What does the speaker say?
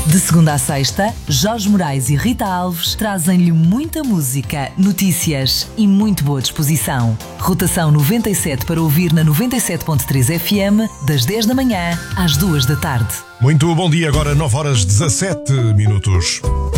De segunda a sexta, Jorge Moraes e Rita Alves trazem-lhe muita música, notícias e muito boa disposição. Rotação 97 para ouvir na 97.3 FM, das 10 da manhã às 2 da tarde. Muito bom dia, agora 9 horas 17 minutos.